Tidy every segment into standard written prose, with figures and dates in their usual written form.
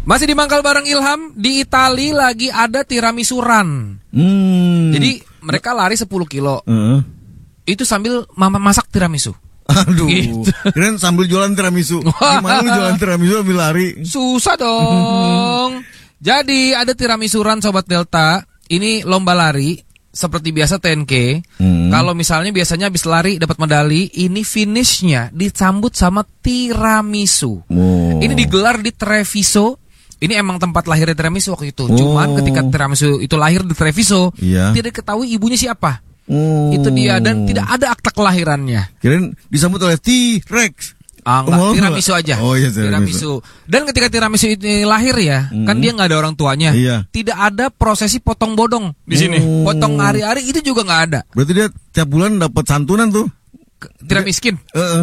Masih di Mangkal bareng Ilham, di Itali lagi ada tiramisu run. Jadi mereka lari 10 kilo. Itu sambil masak tiramisu. Aduh, Gitu. keren sambil jualan tiramisu. Gimana lu jualan tiramisu sambil lari? Susah dong. Jadi ada tiramisu run Sobat Delta. Ini lomba lari seperti biasa 10K. Kalau misalnya biasanya habis lari dapat medali, ini finishnya disambut sama tiramisu. Ini digelar di Treviso. Ini emang tempat lahirnya tiramisu waktu itu. Cuman ketika tiramisu itu lahir di Treviso, tidak diketahui ibunya siapa. Itu dia, dan tidak ada akta kelahirannya. Kirain disambut oleh T-Rex. Enggak, tiramisu aja. Oh iya, tiramisu. Dan ketika tiramisu ini lahir ya, kan dia nggak ada orang tuanya. Tidak ada prosesi potong bodong di sini. Potong hari-hari itu juga nggak ada. Berarti dia tiap bulan dapat santunan tuh. Tidak miskin.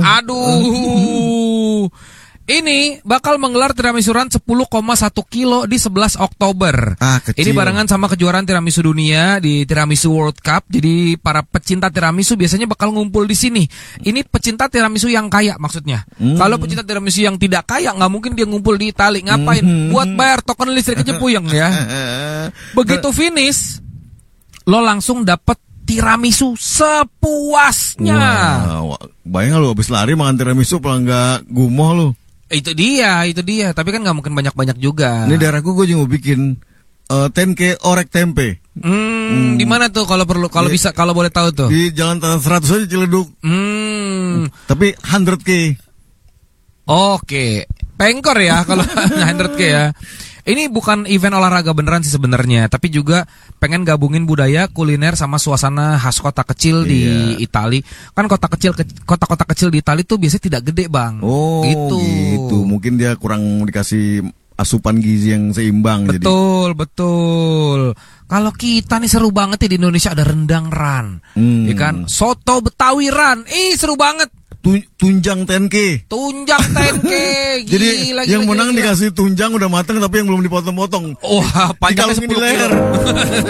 Aduh. Ini bakal menggelar tiramisu run 10,1 kilo di 11 Oktober. Ini barengan sama kejuaraan tiramisu dunia di Tiramisu World Cup. Jadi para pecinta tiramisu biasanya bakal ngumpul di sini. Ini pecinta tiramisu yang kaya maksudnya. Kalau pecinta tiramisu yang tidak kaya, nggak mungkin dia ngumpul di Itali. Ngapain? Buat bayar token listrik aja puyeng ya. Begitu finish, lo langsung dapet tiramisu sepuasnya. Bayang lu habis lari makan tiramisu, pelan nggak gumoh lu. Itu dia. Tapi kan nggak mungkin banyak-banyak juga. Ini daerahku gue juga mau bikin 10K orek tempe. Di mana tuh kalau perlu, kalau bisa, kalau boleh tahu tuh? Di Jalan Tanah 100 aja Ciledug. Tapi 100K. Oke, pengkor ya kalau 100K ya. Ini bukan event olahraga beneran sih sebenarnya, tapi juga pengen gabungin budaya, kuliner sama suasana khas kota kecil di Itali. Kan kota-kota kecil di Itali tuh biasanya tidak gede, Bang. Gitu. Mungkin dia kurang dikasih asupan gizi yang seimbang. Betul. Kalau kita nih seru banget ya di Indonesia, ada rendang run, ya kan? Soto Betawi run, seru banget. Tunjang 10K. Jadi yang menang dikasih tunjang udah matang tapi yang belum dipotong-potong. Panjangnya 10 kilo.